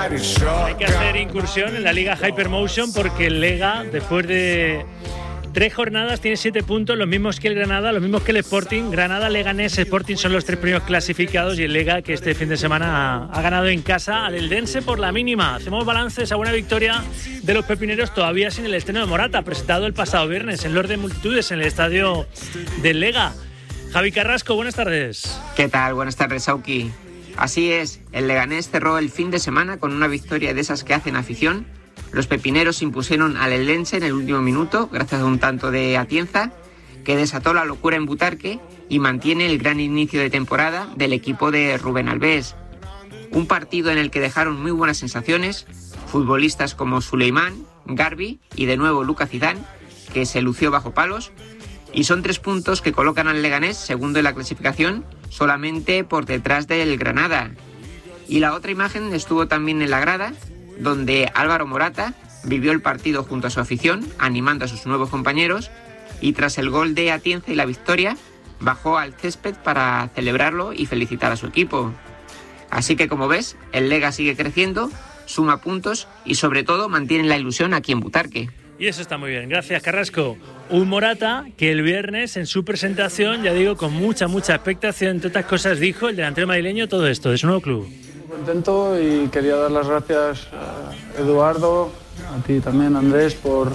Hay que hacer incursión en la Liga Hypermotion porque el Lega, después de 3 jornadas, tiene 7 puntos, los mismos que el Granada, los mismos que el Sporting. Granada, Leganés, Sporting son los 3 primeros clasificados y el Lega, que este fin de semana ha ganado en casa al Eldense por la mínima. Hacemos balance de esa buena victoria de los pepineros, todavía sin el estreno de Morata, presentado el pasado viernes en Lord de Multitudes en el estadio del Lega. Javi Carrasco, buenas tardes. ¿Qué tal? Buenas tardes, Sauki. Así es, el Leganés cerró el fin de semana con una victoria de esas que hacen afición. Los pepineros se impusieron al Eldense en el último minuto gracias a un tanto de Atienza que desató la locura en Butarque y mantiene el gran inicio de temporada del equipo de Rubén Albés. Un partido en el que dejaron muy buenas sensaciones futbolistas como Suleimán, Garbi y de nuevo Lucas Zidane, que se lució bajo palos, y son 3 puntos que colocan al Leganés segundo en la clasificación, solamente por detrás del Granada. Y la otra imagen estuvo también en la grada, donde Álvaro Morata vivió el partido junto a su afición, animando a sus nuevos compañeros, y tras el gol de Atienza y la victoria, bajó al césped para celebrarlo y felicitar a su equipo. Así que, como ves, el Lega sigue creciendo, suma puntos y sobre todo mantiene la ilusión aquí en Butarque. Y eso está muy bien, gracias Carrasco. Un Morata que el viernes en su presentación, ya digo, con mucha expectación, entre otras cosas dijo el delantero madrileño todo esto de su nuevo club. Contento y quería dar las gracias a Eduardo, a ti también, Andrés, por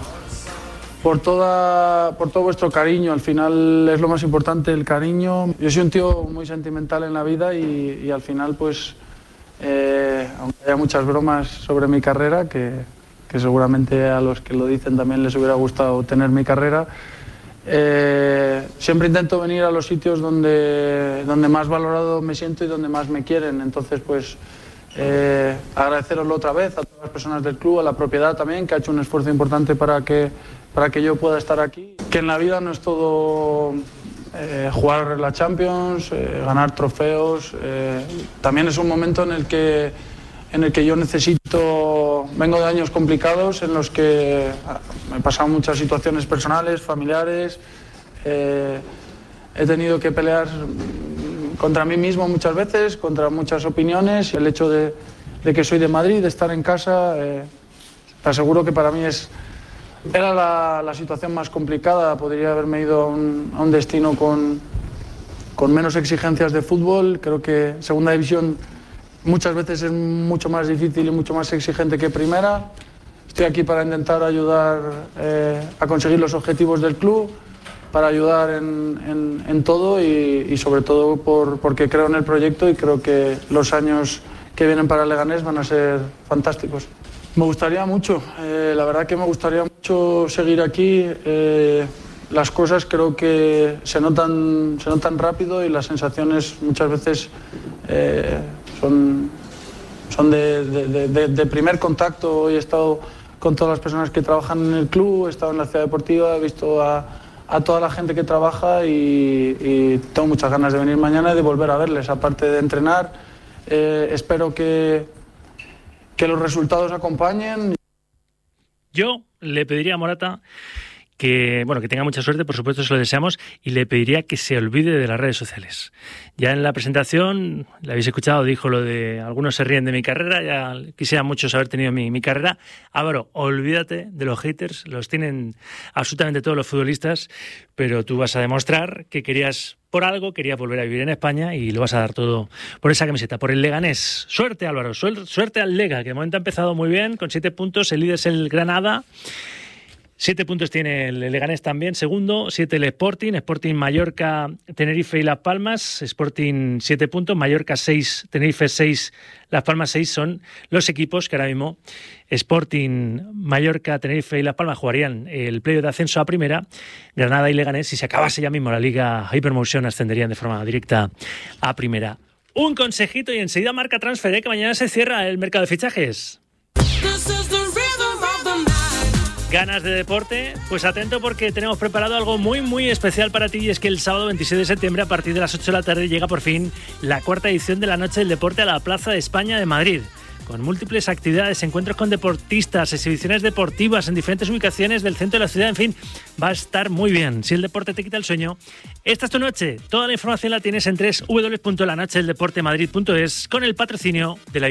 todo vuestro cariño. Al final es lo más importante, el cariño. Yo soy un tío muy sentimental en la vida y al final, pues, aunque haya muchas bromas sobre mi carrera, que seguramente a los que lo dicen también les hubiera gustado tener mi carrera, siempre intento venir a los sitios donde más valorado me siento y donde más me quieren. Entonces, pues, agradeceroslo otra vez a todas las personas del club, a la propiedad también, que ha hecho un esfuerzo importante para que yo pueda estar aquí. Que en la vida no es todo jugar la Champions, ganar trofeos. También es un momento en el que yo vengo de años complicados en los que me he pasado muchas situaciones personales, familiares, he tenido que pelear contra mí mismo muchas veces, contra muchas opiniones. El hecho de que soy de Madrid, de estar en casa, te aseguro que para mí era la situación más complicada. Podría haberme ido a un destino con menos exigencias de fútbol. Creo que segunda división muchas veces es mucho más difícil y mucho más exigente que primera. Estoy aquí para intentar ayudar a conseguir los objetivos del club, para ayudar en todo y sobre todo porque creo en el proyecto y creo que los años que vienen para el Leganés van a ser fantásticos. Me gustaría mucho, la verdad que me gustaría mucho seguir aquí. Las cosas creo que se notan rápido y las sensaciones muchas veces son de primer contacto. Hoy he estado con todas las personas que trabajan en el club, he estado en la ciudad deportiva, he visto a toda la gente que trabaja y tengo muchas ganas de venir mañana y de volver a verles, aparte de entrenar. Espero que los resultados acompañen. Yo le pediría a Morata que tenga mucha suerte, por supuesto se lo deseamos, y le pediría que se olvide de las redes sociales. Ya en la presentación, la habéis escuchado, dijo lo de algunos se ríen de mi carrera, ya quisiera muchos haber tenido mi carrera. Álvaro, olvídate de los haters, los tienen absolutamente todos los futbolistas, pero tú vas a demostrar que querías volver a vivir en España y lo vas a dar todo por esa camiseta, por el Leganés. Suerte, Álvaro, suerte al Lega, que de momento ha empezado muy bien, con 7 puntos, el líder es el Granada. 7 puntos tiene el Leganés también, segundo, 7 el Sporting, Mallorca, Tenerife y Las Palmas, Sporting 7 puntos, Mallorca 6, Tenerife 6, Las Palmas 6 son los equipos que ahora mismo Sporting, Mallorca, Tenerife y Las Palmas jugarían el playoff de ascenso a primera. Granada y Leganés, si se acabase ya mismo la Liga Hypermotion, ascenderían de forma directa a primera. Un consejito y enseguida Marca Transfer, que mañana se cierra el mercado de fichajes. ¿Ganas de deporte? Pues atento porque tenemos preparado algo muy especial para ti, y es que el sábado 26 de septiembre a partir de las 8 de la tarde llega por fin la 4ª edición de la Noche del Deporte a la Plaza de España de Madrid, con múltiples actividades, encuentros con deportistas, exhibiciones deportivas en diferentes ubicaciones del centro de la ciudad. En fin, va a estar muy bien. Si el deporte te quita el sueño, esta es tu noche. Toda la información la tienes en www.lanochedeldeportemadrid.es con el patrocinio de la